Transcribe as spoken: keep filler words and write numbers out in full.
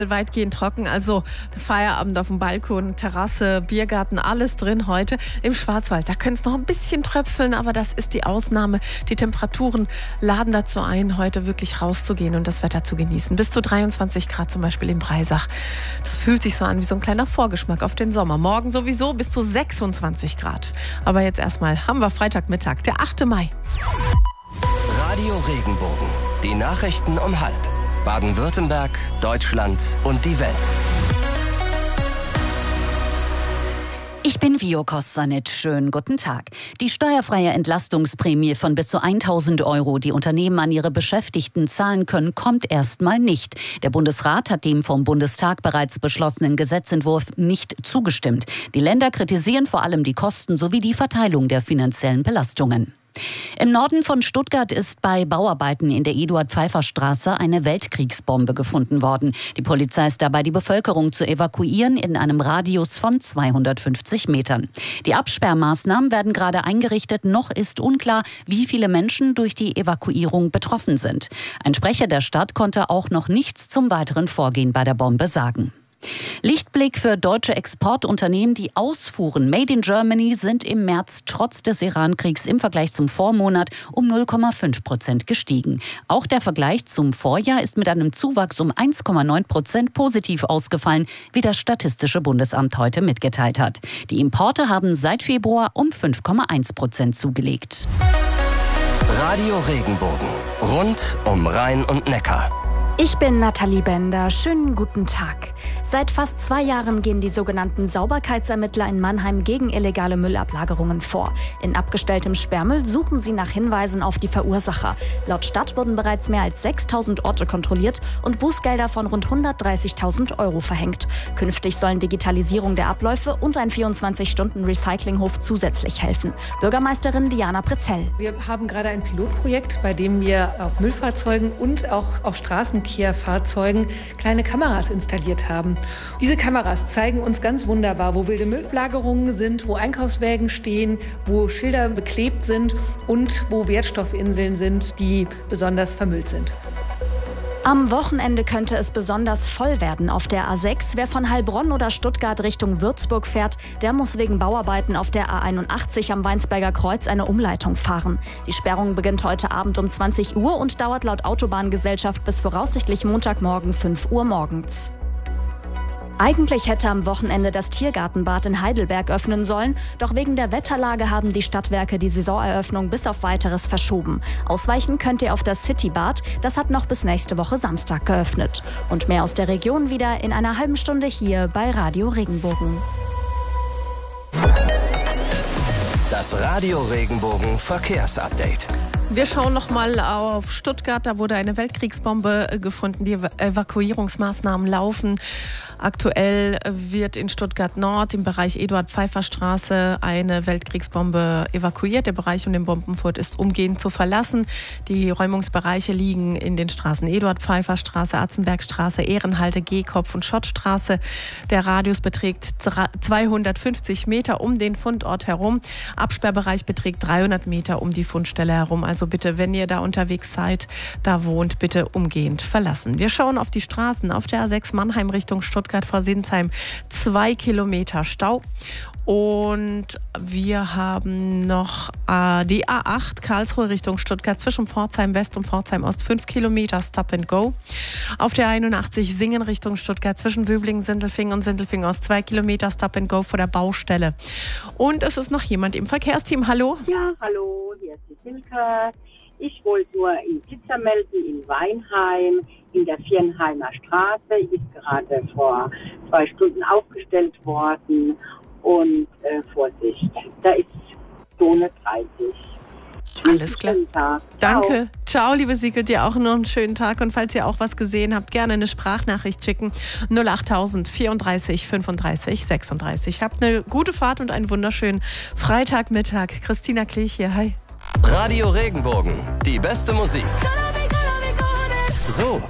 Weitgehend trocken, also Feierabend auf dem Balkon, Terrasse, Biergarten, alles drin heute. Im Schwarzwald, da können es noch ein bisschen tröpfeln, aber das ist die Ausnahme. Die Temperaturen laden dazu ein, heute wirklich rauszugehen und das Wetter zu genießen. Bis zu dreiundzwanzig Grad zum Beispiel in Breisach. Das fühlt sich so an wie so ein kleiner Vorgeschmack auf den Sommer. Morgen sowieso bis zu sechsundzwanzig Grad. Aber jetzt erstmal haben wir Freitagmittag, der achte Mai. Radio Regenbogen. Die Nachrichten um halb. Baden-Württemberg, Deutschland und die Welt. Ich bin Vio Kossanit. Schönen guten Tag. Die steuerfreie Entlastungsprämie von bis zu tausend Euro, die Unternehmen an ihre Beschäftigten zahlen können, kommt erstmal nicht. Der Bundesrat hat dem vom Bundestag bereits beschlossenen Gesetzentwurf nicht zugestimmt. Die Länder kritisieren vor allem die Kosten sowie die Verteilung der finanziellen Belastungen. Im Norden von Stuttgart ist bei Bauarbeiten in der Eduard-Pfeiffer-Straße eine Weltkriegsbombe gefunden worden. Die Polizei ist dabei, die Bevölkerung zu evakuieren in einem Radius von zweihundertfünfzig Metern. Die Absperrmaßnahmen werden gerade eingerichtet. Noch ist unklar, wie viele Menschen durch die Evakuierung betroffen sind. Ein Sprecher der Stadt konnte auch noch nichts zum weiteren Vorgehen bei der Bombe sagen. Lichtblick für deutsche Exportunternehmen. Die Ausfuhren Made in Germany sind im März trotz des Iran-Kriegs im Vergleich zum Vormonat um null Komma fünf Prozent gestiegen. Auch der Vergleich zum Vorjahr ist mit einem Zuwachs um eins Komma neun Prozent positiv ausgefallen, wie das Statistische Bundesamt heute mitgeteilt hat. Die Importe haben seit Februar um fünf Komma eins Prozent zugelegt. Radio Regenbogen. Rund um Rhein und Neckar. Ich bin Nathalie Bender. Schönen guten Tag. Seit fast zwei Jahren gehen die sogenannten Sauberkeitsermittler in Mannheim gegen illegale Müllablagerungen vor. In abgestelltem Sperrmüll suchen sie nach Hinweisen auf die Verursacher. Laut Stadt wurden bereits mehr als sechstausend Orte kontrolliert und Bußgelder von rund hundertdreißigtausend Euro verhängt. Künftig sollen Digitalisierung der Abläufe und ein vierundzwanzig-Stunden-Recyclinghof zusätzlich helfen. Bürgermeisterin Diana Prezell. Wir haben gerade ein Pilotprojekt, bei dem wir auf Müllfahrzeugen und auch auf Straßenkehrfahrzeugen kleine Kameras installiert haben. Diese Kameras zeigen uns ganz wunderbar, wo wilde Müllablagerungen sind, wo Einkaufswägen stehen, wo Schilder beklebt sind und wo Wertstoffinseln sind, die besonders vermüllt sind. Am Wochenende könnte es besonders voll werden auf der A sechs. Wer von Heilbronn oder Stuttgart Richtung Würzburg fährt, der muss wegen Bauarbeiten auf der A einundachtzig am Weinsberger Kreuz eine Umleitung fahren. Die Sperrung beginnt heute Abend um zwanzig Uhr und dauert laut Autobahngesellschaft bis voraussichtlich Montagmorgen fünf Uhr morgens. Eigentlich hätte am Wochenende das Tiergartenbad in Heidelberg öffnen sollen, doch wegen der Wetterlage haben die Stadtwerke die Saisoneröffnung bis auf Weiteres verschoben. Ausweichen könnt ihr auf das Citybad, das hat noch bis nächste Woche Samstag geöffnet. Und mehr aus der Region wieder in einer halben Stunde hier bei Radio Regenbogen. Das Radio Regenbogen Verkehrsupdate. Wir schauen noch mal auf Stuttgart. Da wurde eine Weltkriegsbombe gefunden. Die Evakuierungsmaßnahmen laufen. Aktuell wird in Stuttgart Nord im Bereich Eduard-Pfeiffer-Straße eine Weltkriegsbombe evakuiert. Der Bereich um den Bombenfurt ist umgehend zu verlassen. Die Räumungsbereiche liegen in den Straßen Eduard-Pfeiffer-Straße, Atzenbergstraße, Ehrenhalde, Gehkopf und Schottstraße. Der Radius beträgt zweihundertfünfzig Meter um den Fundort herum. Absperrbereich beträgt dreihundert Meter um die Fundstelle herum. Also bitte, wenn ihr da unterwegs seid, da wohnt, bitte umgehend verlassen. Wir schauen auf die Straßen. Auf der A sechs Mannheim Richtung Stuttgart vor Sinsheim zwei Kilometer Stau. Und wir haben noch äh, die A acht Karlsruhe Richtung Stuttgart zwischen Pforzheim West und Pforzheim Ost fünf Kilometer Stop and Go. Auf der einundachtzig Singen Richtung Stuttgart zwischen Böblingen, Sindelfingen und Sindelfingen Ost zwei Kilometer Stop and Go vor der Baustelle. Und es ist noch jemand im Verkehrsteam. Hallo? Ja, hallo, hier ist die Silke. Ich wollte nur einen Blitzer melden in Weinheim, in der Viernheimer Straße. Ist gerade vor zwei Stunden aufgestellt worden. Und äh, Vorsicht, da ist Zone dreißig. Alles klar. Tag. Danke. Ciao. Ciao, liebe Sigrid, dir auch noch einen schönen Tag. Und falls ihr auch was gesehen habt, gerne eine Sprachnachricht schicken. null achttausend vierunddreißig fünfunddreißig sechsunddreißig. Habt eine gute Fahrt und einen wunderschönen Freitagmittag. Christina Klich hier. Hi. Radio Regenbogen. Die beste Musik. So